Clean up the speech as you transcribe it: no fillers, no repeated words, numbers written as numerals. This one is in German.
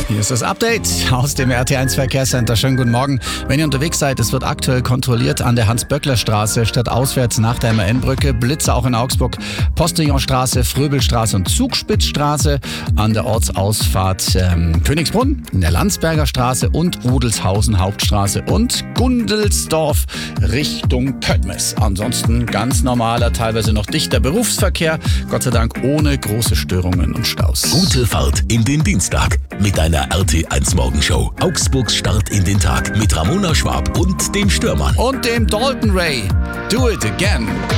Hier ist das Update aus dem RT1 Verkehrscenter. Schönen guten Morgen. Wenn ihr unterwegs seid, es wird aktuell kontrolliert an der Hans-Böckler-Straße, stadtauswärts nach der MAN-Brücke, Blitze auch in Augsburg, Postillonstraße, Fröbelstraße und Zugspitzstraße, an der Ortsausfahrt Königsbrunn, in der Landsberger Straße und Rudelshausen Hauptstraße und Gundelsdorf Richtung Pöttmes. Ansonsten ganz normaler, teilweise noch dichter Berufsverkehr, Gott sei Dank ohne große Störungen und Staus. Gute Fahrt in den Dienstag mit einer RT1 Morgenshow. Augsburgs Start in den Tag mit Ramona Schwab und dem Stürmann. Und dem Dalton Ray. Do it again.